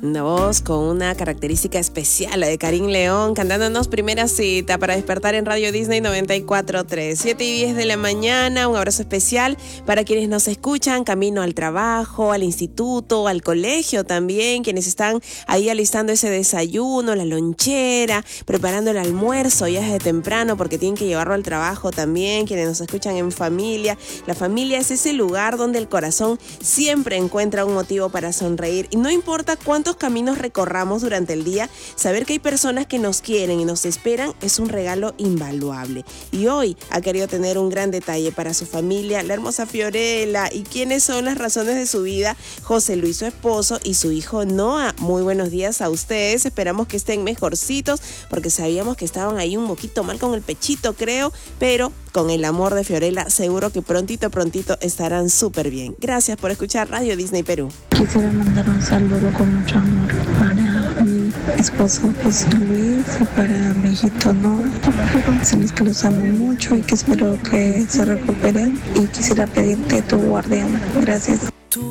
Una voz con una característica especial, la de Karim León, cantándonos Primera Cita para despertar en Radio Disney 94.3, 7:10 de la mañana. Un abrazo especial para quienes nos escuchan camino al trabajo, al instituto, al colegio también, quienes están ahí alistando ese desayuno, la lonchera, preparando el almuerzo ya desde temprano porque tienen que llevarlo al trabajo también, quienes nos escuchan en familia. La familia es ese lugar donde el corazón siempre encuentra un motivo para sonreír, y no importa cuántos caminos recorramos durante el día, saber que hay personas que nos quieren y nos esperan es un regalo invaluable. Y hoy ha querido tener un gran detalle para su familia, la hermosa Fiorella. ¿Y quiénes son las razones de su vida? José Luis, su esposo, y su hijo Noah. Muy buenos días a ustedes, esperamos que estén mejorcitos porque sabíamos que estaban ahí un poquito mal con el pechito, creo, pero con el amor de Fiorella seguro que prontito estarán súper bien. Gracias por escuchar Radio Disney Perú. Quisiera mandar un saludo con mucho amor para mi esposo José Luis y para mi hijito Noah. Sabes que los amo mucho y que espero que se recuperen, y quisiera pedirte tu guardián. Gracias.